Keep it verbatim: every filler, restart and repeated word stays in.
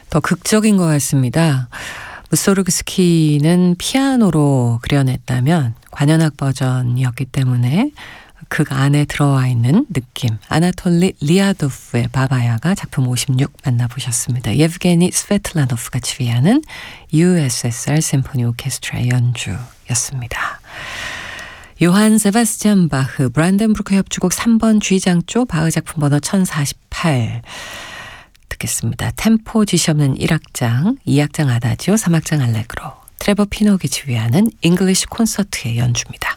더 극적인 것 같습니다. 무소르그스키는 피아노로 그려냈다면 관현악 버전이었기 때문에 극 안에 들어와 있는 느낌. 아나톨리 리아도프의 바바야가 작품 오십육 만나보셨습니다. 예브게니 스베틀라노프가 지휘하는 유에스에스알 심포니 오케스트라의 연주였습니다. 요한 세바스찬 바흐 브란덴부르크 협주곡 삼 번 G장조 바흐 작품 번호 천사십팔 듣겠습니다. 템포 지시 없는 일 악장, 이 악장 아다지오, 삼 악장 알레그로 트레버 피녹이 지휘하는 잉글리시 콘서트의 연주입니다.